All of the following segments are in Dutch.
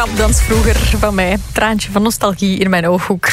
Dans vroeger van mij. Traantje van nostalgie in mijn ooghoek.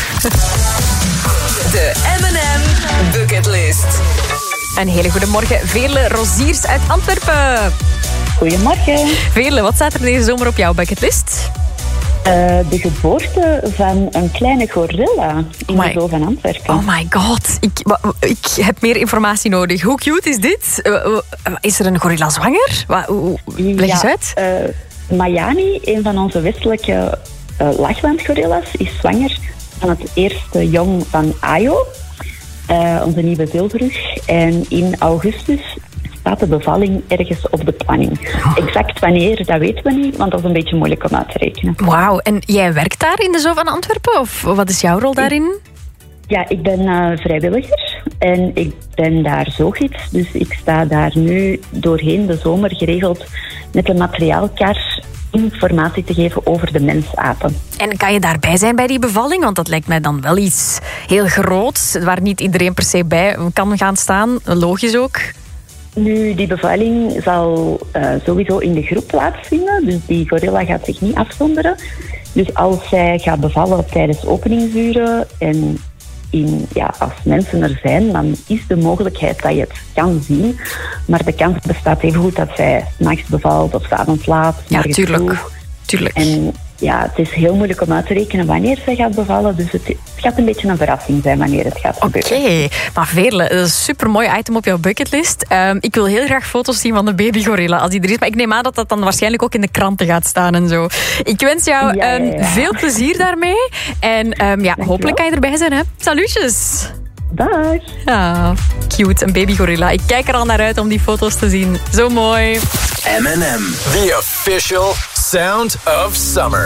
De M&M Bucketlist. Een hele goede morgen. Veerle Roziers uit Antwerpen. Goedemorgen. Veerle, wat staat er deze zomer op jouw bucketlist? De geboorte van een kleine gorilla in de Zoo van Antwerpen. Oh my god. Ik heb meer informatie nodig. Hoe cute is dit? Is er een gorilla zwanger? Leg eens uit. Mayani, een van onze westelijke lachlandgorilla's, is zwanger van het eerste jong van Ayo, onze nieuwe zilverrug. En in augustus staat de bevalling ergens op de planning. Exact wanneer, dat weten we niet, want dat is een beetje moeilijk om uit te rekenen. Wauw, en jij werkt daar in de Zoo van Antwerpen? Of wat is jouw rol daarin? Ja, ik ben vrijwilliger en ik ben daar zoogids. Dus ik sta daar nu doorheen de zomer geregeld met een materiaalkar informatie te geven over de mensapen. En kan je daarbij zijn bij die bevalling? Want dat lijkt mij dan wel iets heel groots, waar niet iedereen per se bij kan gaan staan. Logisch ook. Nu, die bevalling zal sowieso in de groep plaatsvinden. Dus die gorilla gaat zich niet afzonderen. Dus als zij gaat bevallen tijdens openingsuren en als mensen er zijn, dan is de mogelijkheid dat je het kan zien. Maar de kans bestaat even goed dat zij 's nachts bevalt of 's avonds laat. Ja, tuurlijk. En ja, het is heel moeilijk om uit te rekenen wanneer zij gaat bevallen. Dus het gaat een beetje een verrassing zijn wanneer het gaat gebeuren. Oké, maar Veerle, dat is een supermooi item op jouw bucketlist. Ik wil heel graag foto's zien van de babygorilla als die er is. Maar ik neem aan dat dat dan waarschijnlijk ook in de kranten gaat staan en zo. Ik wens jou veel plezier daarmee. En hopelijk kan je erbij zijn, hè. Salutjes! Dag! Ah, cute, een babygorilla. Ik kijk er al naar uit om die foto's te zien. Zo mooi. M&M, the official sound of summer.